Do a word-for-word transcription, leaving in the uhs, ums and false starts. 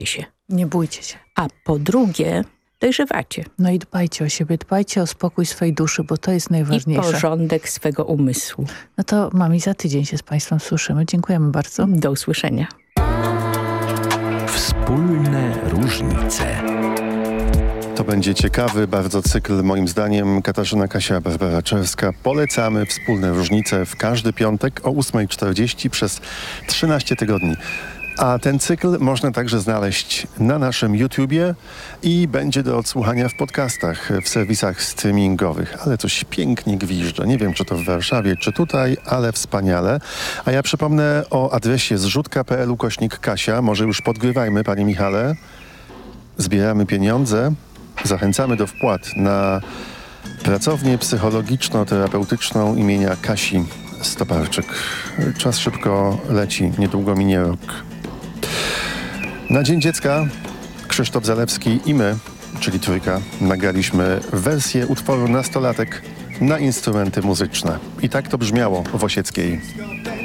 się. Nie bójcie się. A po drugie, dojrzewacie. No i dbajcie o siebie, dbajcie o spokój swojej duszy, bo to jest I najważniejsze. porządek swego umysłu. No to mami, za tydzień się z Państwem słyszymy. Dziękujemy bardzo. Do usłyszenia. Wspólne różnice. To będzie ciekawy bardzo cykl, moim zdaniem. Katarzyna Kasia, Barbara Czerska. Polecamy Wspólne różnice w każdy piątek o ósma czterdzieści przez trzynaście tygodni. A ten cykl można także znaleźć na naszym YouTubie i będzie do odsłuchania w podcastach, w serwisach streamingowych. Ale coś pięknie gwiżdża. Nie wiem, czy to w Warszawie, czy tutaj, ale wspaniale. A ja przypomnę o adresie zrzutka.pl ukośnik Kasia. Może już podgrywajmy, panie Michale. Zbieramy pieniądze. Zachęcamy do wpłat na pracownię psychologiczno-terapeutyczną imienia Kasi Stoparczyk. Czas szybko leci, niedługo minie rok. Na Dzień Dziecka Krzysztof Zalewski i my, czyli trójka, nagraliśmy wersję utworu Nastolatek na instrumenty muzyczne. I tak to brzmiało w Osieckiej.